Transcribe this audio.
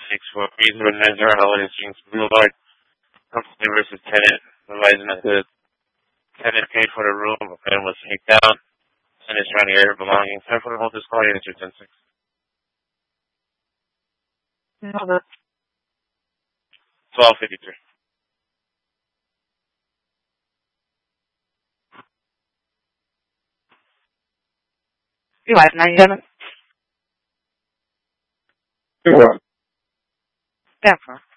164-3090 Holiday Springs Boulevard. Company versus tenant. Advising that the tenant paid for the room and was kicked out. Tenant is trying to get her belongings. Time for the hold this call. Answer 10-6. Number 1253. You like 97? What? Denver.